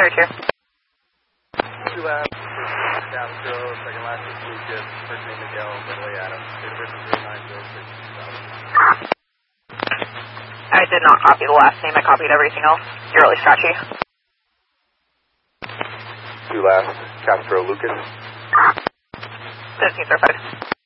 reach here? 2 last, Castro, second last is Lucas, first name Miguel, Ridley Adams, date of birth is 0906. I did not copy the last name. I copied everything else. You're really scratchy. 2 last, Castro, Lucas. 15 certified.